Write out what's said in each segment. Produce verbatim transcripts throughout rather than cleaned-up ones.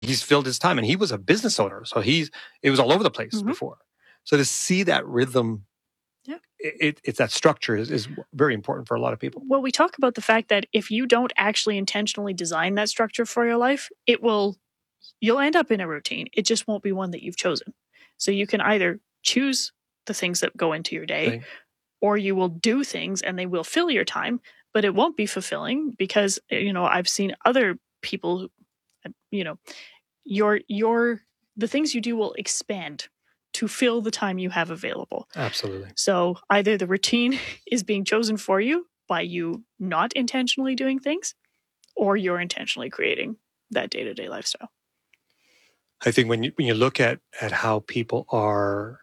he's filled his time, and he was a business owner, so he's it was all over the place mm-hmm. before. So to see that rhythm, yeah, it, it's that structure is, is very important for a lot of people. Well, we talk about the fact that if you don't actually intentionally design that structure for your life, it will you'll end up in a routine. It just won't be one that you've chosen. So you can either choose the things that go into your day, okay. or you will do things and they will fill your time, but it won't be fulfilling because, you know, I've seen other people, you know, your, your, the things you do will expand to fill the time you have available. Absolutely. So either the routine is being chosen for you by you not intentionally doing things, or you're intentionally creating that day-to-day lifestyle. I think when you, when you look at, at how people are,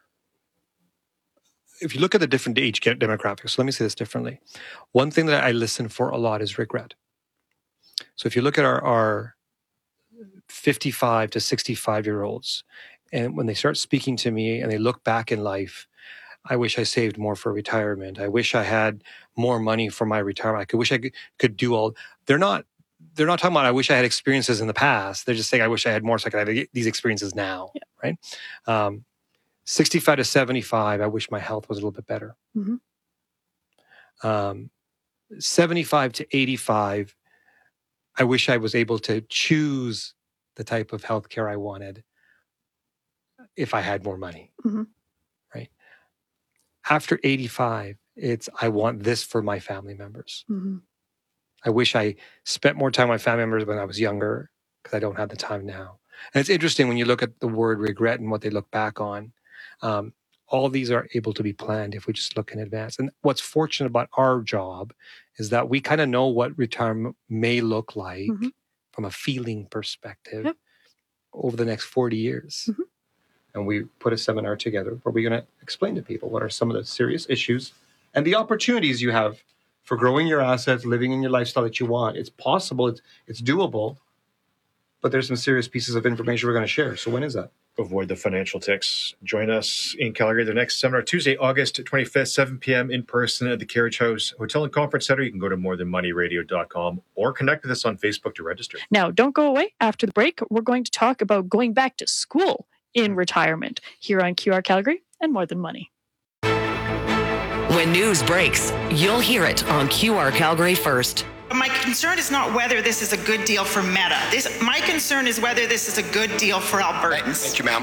if you look at the different age demographics, so let me say this differently. One thing that I listen for a lot is regret. So if you look at our, our fifty-five to sixty-five year olds, and when they start speaking to me and they look back in life, I wish I saved more for retirement. I wish I had more money for my retirement. I could wish I could, could do all. They're not. They're not talking about I wish I had experiences in the past. They're just saying I wish I had more so I could have these experiences now. Yeah. Right. Um, sixty-five to seventy-five. I wish my health was a little bit better. Mm-hmm. Um, seventy-five to eighty-five. I wish I was able to choose the type of healthcare I wanted if I had more money, mm-hmm. right? After eighty-five, it's, I want this for my family members. Mm-hmm. I wish I spent more time with my family members when I was younger because I don't have the time now. And it's interesting when you look at the word regret and what they look back on. Um, all these are able to be planned if we just look in advance. And what's fortunate about our job is that we kind of know what retirement may look like mm-hmm. from a feeling perspective yep. over the next forty years. Mm-hmm. And we put a seminar together where we're going to explain to people what are some of the serious issues and the opportunities you have for growing your assets, living in your lifestyle that you want. It's possible, it's it's doable, but there's some serious pieces of information we're going to share. So when is that? Avoid the financial ticks. Join us in Calgary, the next seminar, Tuesday, August twenty-fifth, seven p.m. in person at the Carriage House Hotel and Conference Center. You can go to more than money radio dot com or connect with us on Facebook to register. Now, don't go away. After the break, we're going to talk about going back to school in retirement here on Q R Calgary and More Than Money. When news breaks, you'll hear it on Q R Calgary first. My concern is not whether this is a good deal for Meta. This, my concern is whether this is a good deal for Albertans. Thank you, ma'am.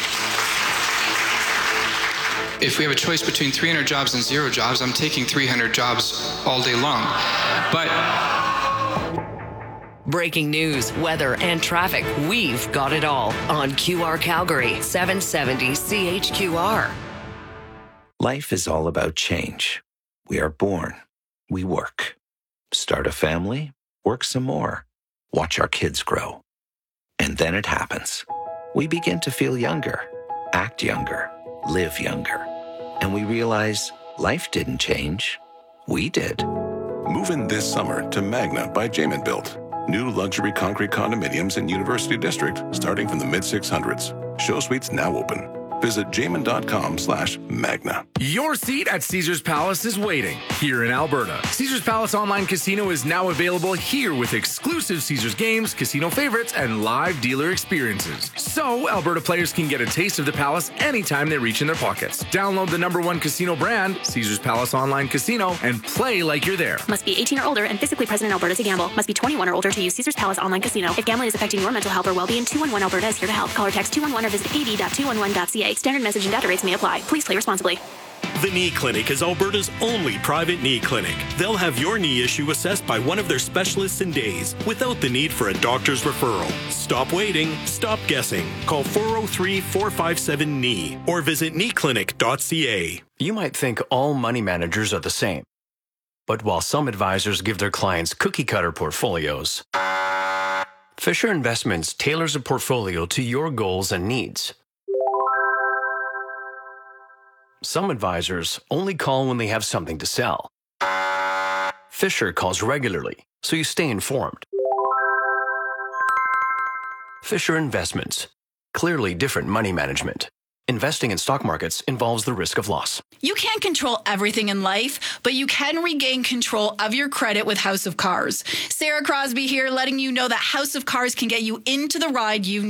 If we have a choice between three hundred jobs and zero jobs, I'm taking three hundred jobs all day long. But breaking news, weather, and traffic. We've got it all on Q R Calgary, seven seventy C H Q R. Life is all about change. We are born. We work. Start a family, work some more, watch our kids grow. And then it happens. We begin to feel younger, act younger, live younger. And we realize life didn't change. We did. Move in this summer to Magna by Jamin Built. New luxury concrete condominiums in University District starting from the mid six hundreds. Show suites now open. Visit jamin.com slash magna. Your seat at Caesars Palace is waiting here in Alberta. Caesars Palace Online Casino is now available here with exclusive Caesars games, casino favorites, and live dealer experiences. So Alberta players can get a taste of the Palace anytime they reach in their pockets. Download the number one casino brand, Caesars Palace Online Casino, and play like you're there. Must be eighteen or older and physically present in Alberta to gamble. Must be twenty-one or older to use Caesars Palace Online Casino. If gambling is affecting your mental health or well-being, two one one Alberta is here to help. Call or text two one one or visit a d dot two one one dot c a. Standard message and data rates may apply. Please play responsibly. The Knee Clinic is Alberta's only private knee clinic. They'll have your knee issue assessed by one of their specialists in days without the need for a doctor's referral. Stop waiting. Stop guessing. Call four oh three, four five seven, K N E E or visit knee clinic dot c a. You might think all money managers are the same. But while some advisors give their clients cookie-cutter portfolios, Fisher Investments tailors a portfolio to your goals and needs. Some advisors only call when they have something to sell. Fisher calls regularly, so you stay informed. Fisher Investments. Clearly different money management. Investing in stock markets involves the risk of loss. You can't control everything in life, but you can regain control of your credit with House of Cars. Sarah Crosby here, letting you know that House of Cars can get you into the ride you